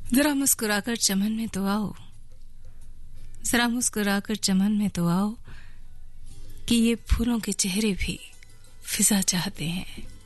जरा मुस्कुराकर चमन में तो आओ, जरा मुस्कुराकर चमन में तो आओ कि ये फूलों के चेहरे भी फिजा चाहते हैं।